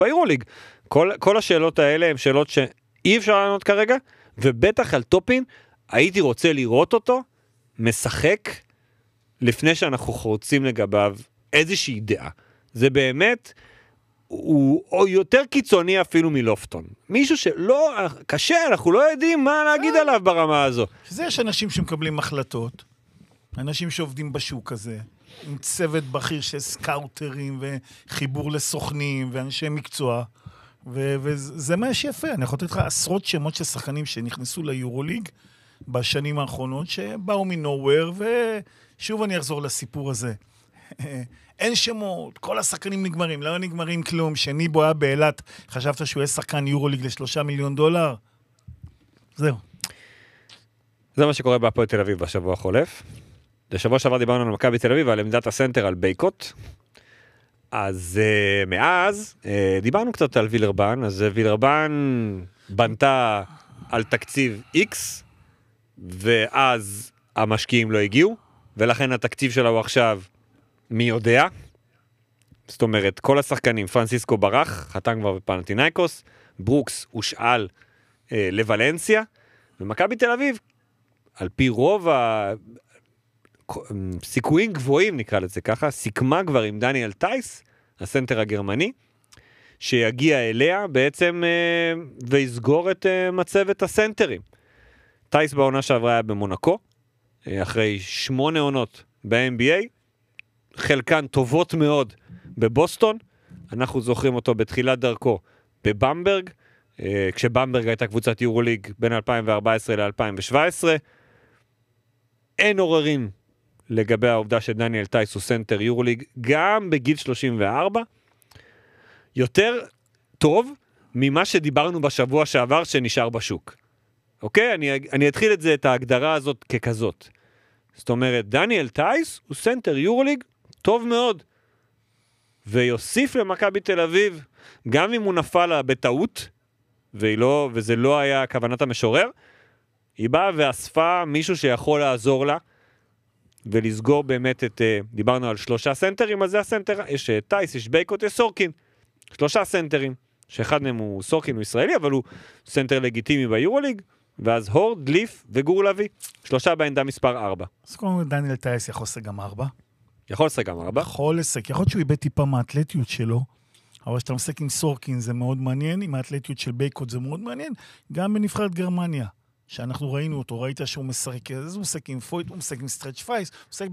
ביורוליג. כל השאלות האלה הן שאלות שאי אפשר לענות כרגע, ובטח על טופין, הייתי רוצה לראות אותו, משחק, לפני שאנחנו חורצים לגביו איזושהי דעה. זה באמת, הוא יותר קיצוני אפילו מלופטון. מישהו שלא, קשה, אנחנו לא יודעים מה להגיד עליו ברמה הזו. שזה יש אנשים שמקבלים החלטות, אנשים שעובדים בשוק הזה, עם צוות בכיר של סקאוטרים וחיבור לסוכנים ואנשי מקצוע, וזה מה שיפה. אני יכול לתת לך עשרות שמות של שחקנים שנכנסו ליורוליג בשנים האחרונות, שבאו מנוהוור, ושוב אני אחזור לסיפור הזה. אין שמות, כל השחקנים נגמרים, לא נגמרים כלום. שניבו היה באילת, חשבת שהוא יהיה שחקן יורוליג ל$3 מיליון? זהו. זה מה שקורה בהפועל תל אביב בשבוע החולף. בשבוע שעבר דיברנו על מכבי תל אביב ועל עמדת הסנטר על בייקוט. אז מאז דיברנו קצת על וילרבן, אז וילרבן בנתה על תקציב X, ואז המשקיעים לא הגיעו, ולכן התקציב שלה הוא עכשיו מי יודע. זאת אומרת, כל השחקנים, פרנסיסקו ברח, חתם כבר בפנתינייקוס, ברוקס הושאל לוולנסיה, ומכבי תל אביב, על פי רוב סיכויים גבוהים, נקרא לזה ככה, סיכמה כבר עם דניאל טייס, הסנטר הגרמני, שיגיע אליה בעצם ויסגור את מצבת הסנטרים. טייס בעונה שעברה היה במונקו, אחרי 8 עונות ב-NBA, חלקן טובות מאוד בבוסטון, אנחנו זוכרים אותו בתחילת דרכו בבמברג, כשבמברג הייתה קבוצת יורוליג בין 2014 ל-2017, אין עוררין לגבי העובדה שדניאל טייס הוא סנטר יורוליג, גם בגיל 34, יותר טוב ממה שדיברנו בשבוע שעבר שנשאר בשוק. אוקיי? אני אתחיל את ההגדרה הזאת ככזאת. זאת אומרת, דניאל טייס הוא סנטר יורוליג טוב מאוד, ויוסיף למכבי תל אביב, גם אם הוא נפל לה בטעות, וזה לא היה כוונת המשורר, היא באה ואספה מישהו שיכול לעזור לה, ולסגור באמת דיברנו על 3 סנטרים, אז זה הסנטר, יש טייס, יש בייקוט, יש סורקין, 3 סנטרים, שאחד מהם הוא סורקין, הוא ישראלי, אבל הוא סנטר לגיטימי ביורוליג, ואז הורד, ליף וגור לוי, 3 בעמדה מספר 4. אז קודם דניאל טייס יכול לשחק גם 4. יכול לשחק גם 4. יכול להיות שהוא איבד טיפה מהאתלטיות שלו, אבל שאתה משחק עם סורקין זה מאוד מעניין, עם האתלטיות של בייקוט זה מאוד מעניין, גם בנבחרת גרמניה, שאנחנו ראינו אותו, ראית שהוא משחק, אז הוא משחק עם פויט, הוא משחק עם סטרץ' פייס, הוא משחק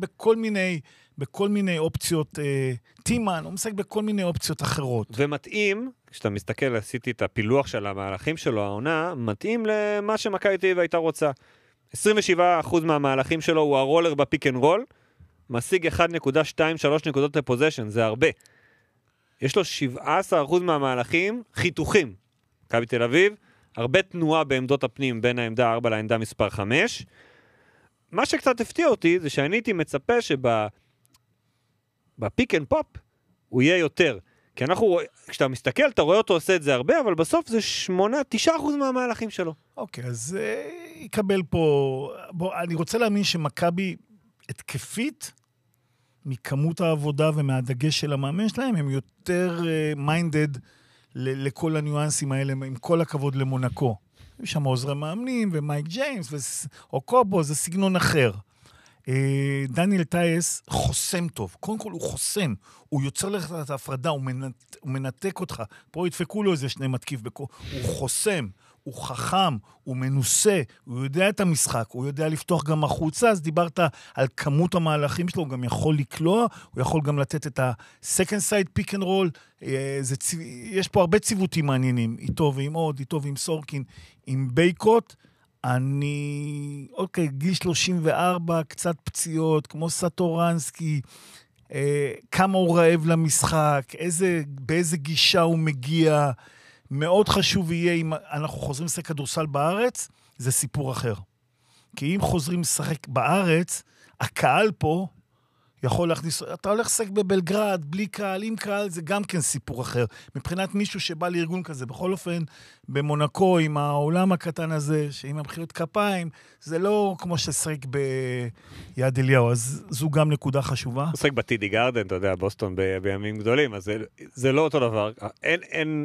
בכל מיני אופציות, טימן, הוא משחק בכל מיני אופציות אחרות. ומתאים, כשאתה מסתכל, עשיתי את הפילוח של המהלכים שלו, העונה, מתאים למה שמכבי תל אביב הייתה רוצה. 27% מהמהלכים שלו הוא הרולר בפיק אנד רול, משיג 1.23 נקודות לפוזיישן, זה הרבה. יש לו 17% מהמהלכים חיתוכים. מכבי תל אביב, הרבה תנועה בעמדות הפנים בין העמדה 4 לעמדה מספר 5. מה שקצת הפתיע אותי זה שאני הייתי מצפה שבפיק אנד פופ הוא יהיה יותר. כי כשאתה מסתכל, אתה רואה אותו עושה את זה הרבה, אבל בסוף זה 9% מהמהלכים שלו. אוקיי, אז יקבל פה... אני רוצה להאמין שמכבי התקפית, מכמות העבודה ומהדגש של המאמן שלהם, הם יותר מיינדד לכל הניואנסים האלה, עם כל הכבוד למונקו. יש שם עוזרי מאמנים, ומייק ג'יימס, או קובו, זה סגנון אחר. דניאל טייס חוסם טוב. קודם כל הוא חוסם. הוא יוצר לך את ההפרדה, הוא מנתק אותך. פה ידפקו לו איזה 2 מתקיף בקו. הוא חוסם, הוא חכם, הוא מנוסה, הוא יודע את המשחק, הוא יודע לפתוח גם החוצה, אז דיברת על כמות המהלכים שלו, הוא גם יכול לקלוע, הוא יכול גם לתת את ה-second side pick and roll, יש פה הרבה ציוותים מעניינים, איתו ועם עוד, איתו ועם סורקין, עם בייקוט, אוקיי, גיל 34, קצת פציעות, כמו סטורנסקי, כמה הוא רעב למשחק, באיזה גישה הוא מגיע, מאוד חשוב יהיה אם אנחנו חוזרים לשחק כדורסל בארץ, זה סיפור אחר. כי אם חוזרים לשחק בארץ, הקהל פה יכול להכניס, אתה הולך לשחק בבלגרד, בלי קהל, עם קהל, זה גם כן סיפור אחר. מבחינת מישהו שבא לארגון כזה, בכל אופן, במונקו, עם העולם הקטן הזה, שעם הבחירות כפיים, זה לא כמו ששחק ביד אליהו, אז זו גם נקודה חשובה. שחק בטידי גרדן, אתה יודע, בוסטון בימים גדולים, אז זה לא אותו דבר. אין